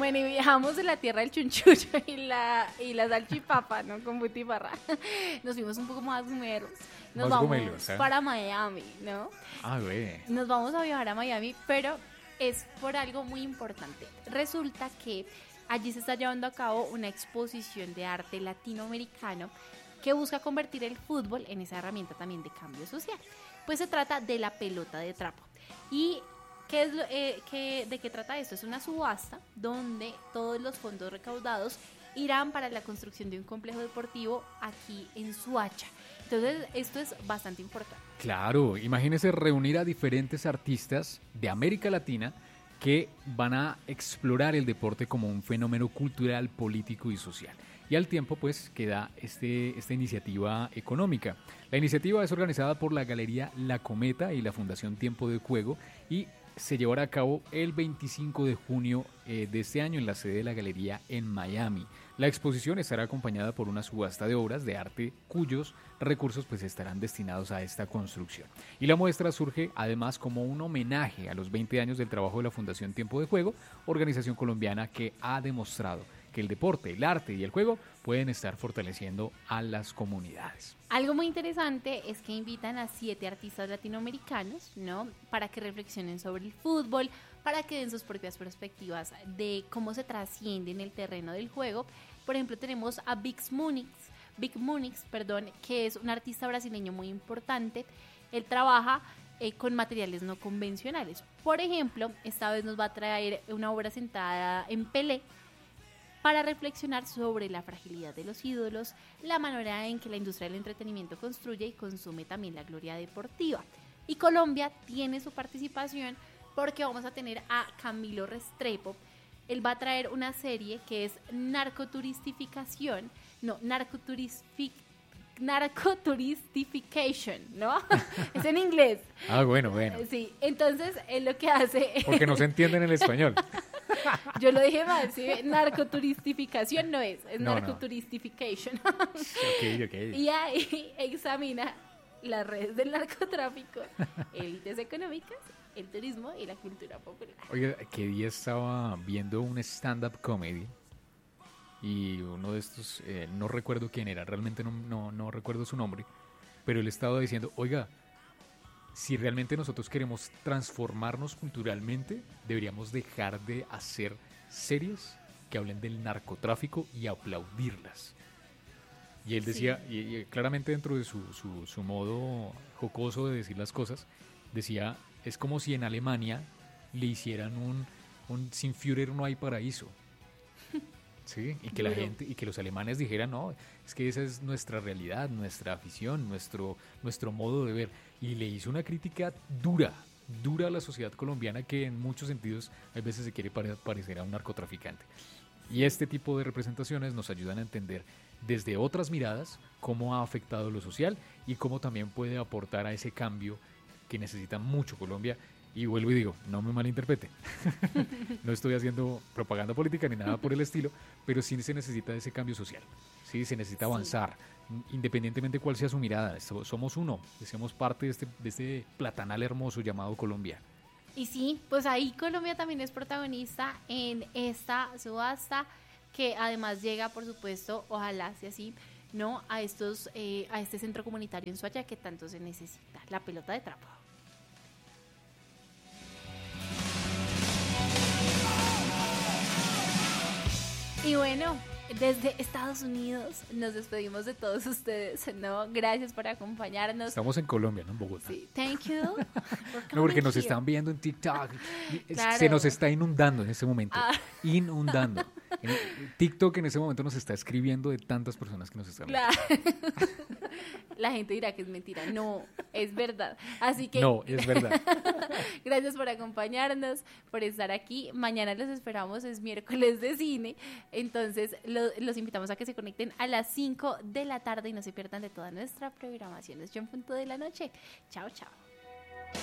Bueno, y viajamos de la tierra del chunchullo y la salchipapa, ¿no? Con butifarra. Nos fuimos un poco más gomelos. Nos Más vamos gomelos, ¿eh? para Miami, ¿no? Ah, güey. Nos vamos a viajar a Miami, pero es por algo muy importante. Resulta que allí se está llevando a cabo una exposición de arte latinoamericano que busca convertir el fútbol en esa herramienta también de cambio social. Pues se trata de la pelota de trapo. ¿Y de qué trata esto? Es una subasta donde todos los fondos recaudados irán para la construcción de un complejo deportivo aquí en Suacha. Entonces, esto es bastante importante. Claro, imagínese reunir a diferentes artistas de América Latina que van a explorar el deporte como un fenómeno cultural, político y social. Y al tiempo, pues, queda esta iniciativa económica. La iniciativa es organizada por la Galería La Cometa y la Fundación Tiempo de Juego y se llevará a cabo el 25 de junio de este año en la sede de la galería en Miami. La exposición estará acompañada por una subasta de obras de arte cuyos recursos pues estarán destinados a esta construcción. Y la muestra surge además como un homenaje a los 20 años del trabajo de la Fundación Tiempo de Juego, organización colombiana que ha demostrado que el deporte, el arte y el juego pueden estar fortaleciendo a las comunidades. Algo muy interesante es que invitan a 7 artistas latinoamericanos, ¿no? Para que reflexionen sobre el fútbol, para que den sus propias perspectivas de cómo se trasciende en el terreno del juego. Por ejemplo, tenemos a Big Munix, que es un artista brasileño muy importante. Él trabaja con materiales no convencionales. Por ejemplo, esta vez nos va a traer una obra sentada en Pelé, para reflexionar sobre la fragilidad de los ídolos, la manera en que la industria del entretenimiento construye y consume también la gloria deportiva. Y Colombia tiene su participación porque vamos a tener a Camilo Restrepo. Él va a traer una serie que es Narcoturistification, ¿no? Es en inglés. Ah, bueno. Sí, entonces él lo que hace... Porque no se entiende en el español. Yo lo dije mal, ¿sí? Narcoturistificación no es No. narcoturistification. Ok. Y ahí examina las redes del narcotráfico, élites económicas, el turismo y la cultura popular. Oiga, ¿qué día estaba viendo un stand-up comedy? Y uno de estos, no recuerdo quién era, realmente no recuerdo su nombre, pero él estaba diciendo, oiga, si realmente nosotros queremos transformarnos culturalmente, deberíamos dejar de hacer series que hablen del narcotráfico y aplaudirlas. Y él decía, sí. y claramente dentro de su modo jocoso de decir las cosas, decía, es como si en Alemania le hicieran un sin Führer no hay paraíso. Sí, y que la gente y que los alemanes dijeran, no, es que esa es nuestra realidad, nuestra afición, nuestro modo de ver. Y le hizo una crítica dura a la sociedad colombiana que en muchos sentidos a veces se quiere parecer a un narcotraficante. Y este tipo de representaciones nos ayudan a entender desde otras miradas cómo ha afectado lo social y cómo también puede aportar a ese cambio que necesita mucho Colombia. Y vuelvo y digo, no me malinterpreten, no estoy haciendo propaganda política ni nada por el estilo, pero sí se necesita ese cambio social, sí se necesita avanzar, independientemente de cuál sea su mirada, somos uno, somos parte de este platanal hermoso llamado Colombia. Y sí, pues ahí Colombia también es protagonista en esta subasta, que además llega, por supuesto, ojalá sea así, ¿no? A este centro comunitario en Suacha que tanto se necesita, la pelota de trapo. Y bueno, desde Estados Unidos nos despedimos de todos ustedes, ¿no? Gracias por acompañarnos. Estamos en Colombia, no en Bogotá. Sí, thank you. No, porque nos están viendo en TikTok. Claro. Se nos está inundando en este momento. Inundando. TikTok en ese momento nos está escribiendo de tantas personas que nos están viendo. Claro. La gente dirá que es mentira. No, es verdad. Así que... No, es verdad. Gracias por acompañarnos, por estar aquí. Mañana los esperamos, es miércoles de cine. Entonces, los invitamos a que se conecten a las 5 de la tarde y no se pierdan de toda nuestra programación. Es Yo en Punto de la Noche. Chao, chao.